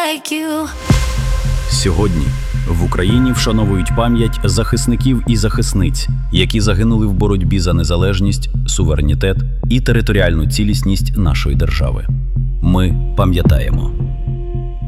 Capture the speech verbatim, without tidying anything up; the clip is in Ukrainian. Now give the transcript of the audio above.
like you. Сьогодні в Україні вшановують пам'ять захисників і захисниць, які загинули в боротьбі за незалежність, суверенітет і територіальну цілісність нашої держави. Ми пам'ятаємо.